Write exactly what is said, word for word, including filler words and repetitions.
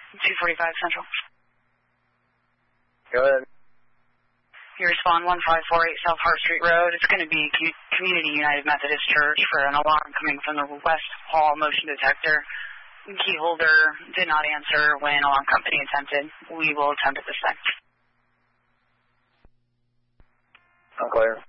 two forty-five Central. Go ahead. You respond one five four eight South Hart Street Road. It's going to be Community United Methodist Church for an alarm coming from the West Hall motion detector. Key holder did not answer when alarm company attempted. We will attempt at this time. Unclear.